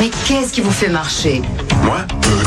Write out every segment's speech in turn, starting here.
Mais qu'est-ce qui vous fait marcher? Moi?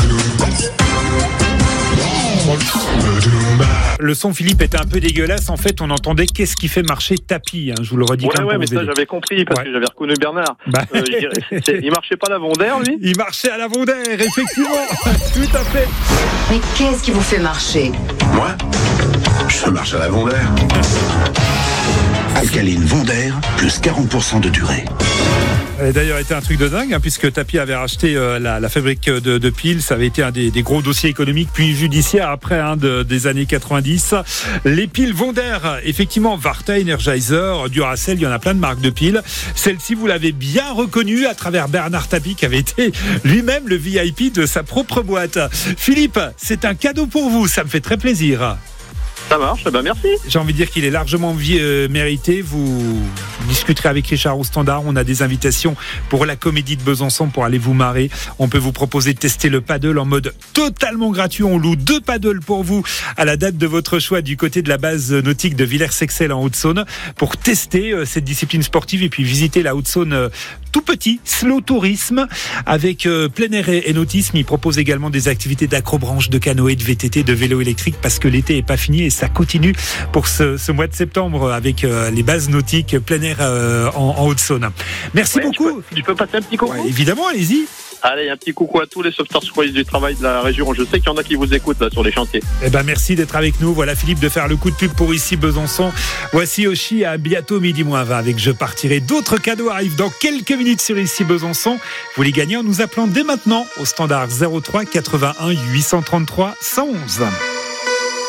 Le son, Philippe, était un peu dégueulasse. En fait, on entendait qu'est-ce qui fait marcher Tapi. Je vous le redis quand même. Ouais, mais ça, j'avais compris parce que j'avais reconnu Bernard. Il marchait pas à l'Avondère, lui? Il marchait à l'Avondère, effectivement. Tout à fait. Mais qu'est-ce qui vous fait marcher? Moi? Je marche à l'Avondère. Alcaline Vondère, plus 40% de durée. Ça a d'ailleurs été un truc de dingue, puisque Tapi avait racheté la fabrique de piles. Ça avait été un des gros dossiers économiques puis judiciaires après des années 90. Les piles Vondère, effectivement, Varta, Energizer, Duracell, il y en a plein de marques de piles. Celle-ci, vous l'avez bien reconnue à travers Bernard Tapie, qui avait été lui-même le VIP de sa propre boîte. Philippe, c'est un cadeau pour vous, ça me fait très plaisir. Ça marche, merci. J'ai envie de dire qu'il est largement mérité. Vous discuterez avec Richard au standard. On a des invitations pour la Comédie de Besançon pour aller vous marrer. On peut vous proposer de tester le paddle en mode totalement gratuit. On loue 2 paddles pour vous à la date de votre choix du côté de la base nautique de Villers-Sexcel en Haute-Saône pour tester cette discipline sportive et puis visiter la Haute-Saône tout petit, slow tourisme avec plein air et nautisme. Il propose également des activités d'acrobranche, de canoë, de VTT, de vélo électrique parce que l'été est pas fini et ça continue pour ce mois de septembre avec les bases nautiques plein air en Haute-Saône. Merci beaucoup. Je peux passer un petit coucou? Évidemment, allez-y. Allez, un petit coucou à tous les sauveteurs secouristes du travail de la région. Je sais qu'il y en a qui vous écoutent là sur les chantiers. Merci d'être avec nous. Voilà Philippe de faire le coup de pub pour ici Besançon. Voici Oshi à bientôt midi moins 20 avec Je partirai. D'autres cadeaux arrivent dans quelques minutes sur ici Besançon. Vous les gagnez en nous appelant dès maintenant au standard 03 81 833 111.